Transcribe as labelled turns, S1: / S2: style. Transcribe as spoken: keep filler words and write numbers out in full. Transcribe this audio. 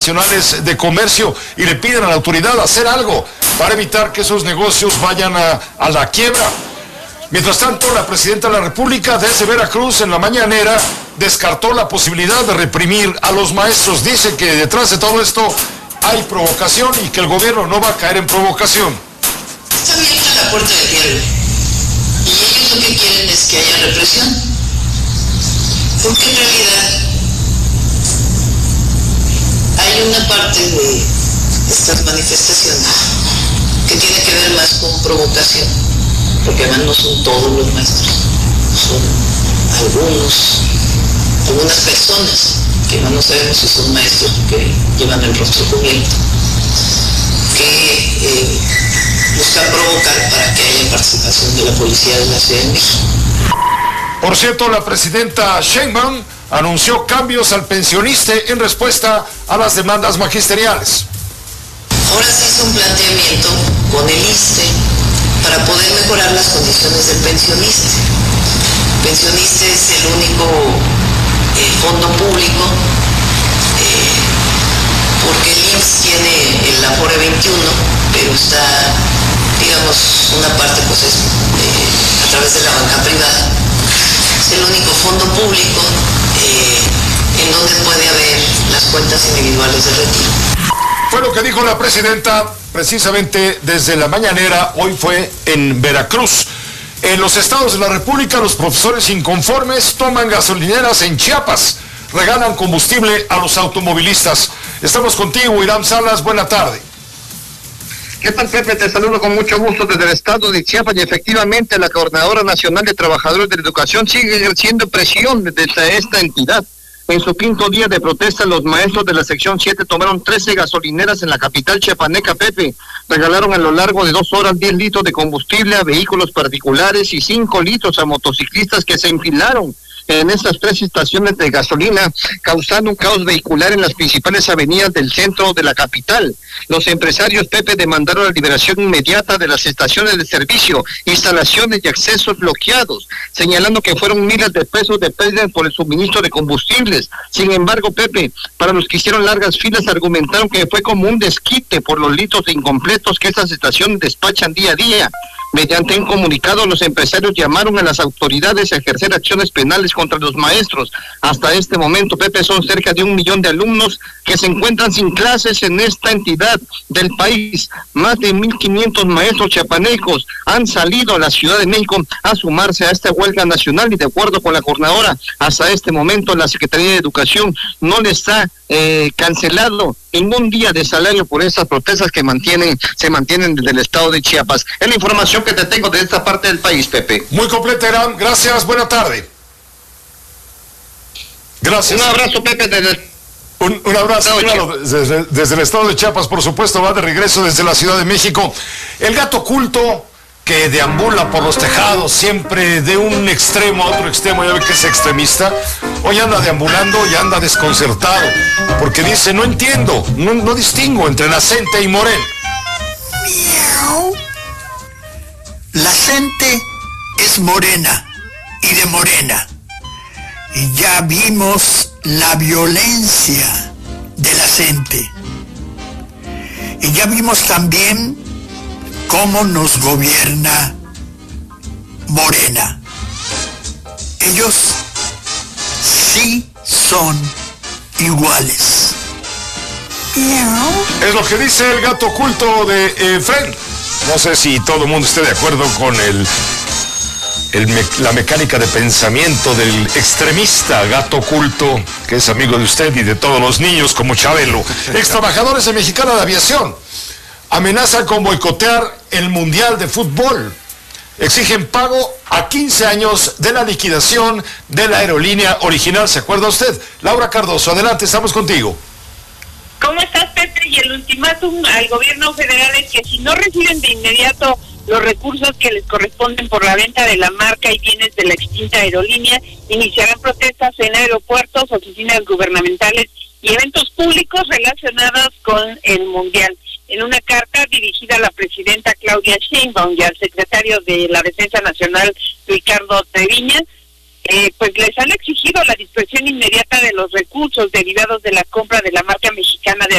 S1: nacionales de comercio y le piden a la autoridad hacer algo para evitar que esos negocios vayan a, a la quiebra. Mientras tanto, la presidenta de la República desde Veracruz en la mañanera descartó la posibilidad de reprimir a los maestros. Dice que detrás de todo esto hay provocación y que el gobierno no va a caer en provocación.
S2: Está abierta la puerta del diálogo y ellos lo que quieren es que haya represión, porque en realidad hay una parte de estas manifestaciones que tiene que ver más con provocación, porque además no son todos los maestros, son algunos, algunas personas que no sabemos si son maestros porque llevan el rostro cubierto, que eh, buscan provocar para que haya participación de la policía de la Ciudad de México.
S1: Por cierto, la presidenta Sheinbaum anunció cambios al pensionista en respuesta a las demandas magisteriales.
S2: Ahora se hizo un planteamiento con el I S S S T E para poder mejorar las condiciones del pensionista. El pensionista es el único eh, fondo público, eh, porque el I M S S tiene el Afore veintiuno, pero está, digamos, una parte pues es eh, a través de la banca privada. Es el único fondo público eh, en donde puede haber las cuentas individuales de retiro.
S1: Fue lo que dijo la presidenta precisamente desde la mañanera. Hoy fue en Veracruz. En los estados de la República, los profesores inconformes toman gasolineras en Chiapas, regalan combustible a los automovilistas. Estamos contigo, Irán Salas, buena tarde.
S3: ¿Qué tal, Pepe? Te saludo con mucho gusto desde el estado de Chiapas y efectivamente la Coordinadora Nacional de Trabajadores de la Educación sigue ejerciendo presión desde esta entidad. En su quinto día de protesta, los maestros de la sección siete tomaron trece gasolineras en la capital chiapaneca, Pepe. Regalaron a lo largo de dos horas diez litros de combustible a vehículos particulares y cinco litros a motociclistas que se enfilaron en estas tres estaciones de gasolina, causando un caos vehicular en las principales avenidas del centro de la capital. Los empresarios, Pepe, demandaron la liberación inmediata de las estaciones de servicio, instalaciones y accesos bloqueados, señalando que fueron miles de pesos de pérdidas por el suministro de combustibles. Sin embargo, Pepe, para los que hicieron largas filas, argumentaron que fue como un desquite por los litros incompletos que estas estaciones despachan día a día. Mediante un comunicado, los empresarios llamaron a las autoridades a ejercer acciones penales contra los maestros. Hasta este momento, Pepe, son cerca de un millón de alumnos que se encuentran sin clases en esta entidad del país. Más de mil quinientos maestros chiapanecos han salido a la Ciudad de México a sumarse a esta huelga nacional y de acuerdo con la coordinadora, hasta este momento la Secretaría de Educación no les ha eh, cancelado ningún día de salario por estas protestas que mantienen, se mantienen desde el estado de Chiapas. Es la información que te tengo de esta parte del país, Pepe.
S1: Muy completa, Irán. Gracias, buena tarde. Gracias.
S3: Un abrazo, Pepe, desde...
S1: Un, un abrazo, claro, desde, desde el estado de Chiapas, por supuesto, va de regreso desde la Ciudad de México. El gato oculto que deambula por los tejados, siempre de un extremo a otro extremo, ya ve que es extremista, hoy anda deambulando y anda desconcertado, porque dice, no entiendo, no, no distingo entre Nacente y Morena.
S4: Miau. La gente es morena y de Morena. Y ya vimos la violencia de la gente. Y ya vimos también cómo nos gobierna Morena. Ellos sí son iguales. Miau.
S1: Es lo que dice el gato oculto de eh, Fred. No sé si todo el mundo esté de acuerdo con el, el me, la mecánica de pensamiento del extremista gato oculto, que es amigo de usted y de todos los niños como Chabelo. Ex trabajadores de Mexicana de Aviación amenazan con boicotear el Mundial de Fútbol. Exigen pago a quince años de la liquidación de la aerolínea original. ¿Se acuerda usted? Laura Cardoso, adelante, estamos contigo.
S5: ¿Cómo estás, Pepe? Y el ultimátum al gobierno federal es que si no reciben de inmediato los recursos que les corresponden por la venta de la marca y bienes de la extinta aerolínea, iniciarán protestas en aeropuertos, oficinas gubernamentales y eventos públicos relacionados con el Mundial. En una carta dirigida a la presidenta Claudia Sheinbaum y al secretario de la Defensa Nacional, Ricardo Treviño, Eh, pues les han exigido la dispersión inmediata de los recursos derivados de la compra de la marca mexicana de